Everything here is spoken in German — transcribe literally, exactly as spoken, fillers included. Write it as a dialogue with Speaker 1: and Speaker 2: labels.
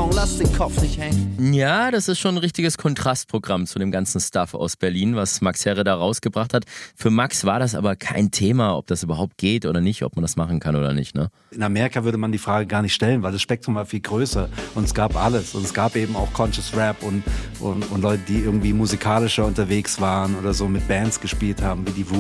Speaker 1: Song, lass den Kopf nicht hängen.
Speaker 2: Ja, das ist schon ein richtiges Kontrastprogramm zu dem ganzen Stuff aus Berlin, was Max Herre da rausgebracht hat. Für Max war das aber kein Thema, ob das überhaupt geht oder nicht, ob man das machen kann oder nicht, ne?
Speaker 3: In Amerika würde man die Frage gar nicht stellen, weil das Spektrum war viel größer und es gab alles. Und es gab eben auch Conscious Rap und, und, und Leute, die irgendwie musikalischer unterwegs waren oder so mit Bands gespielt haben, wie die Wu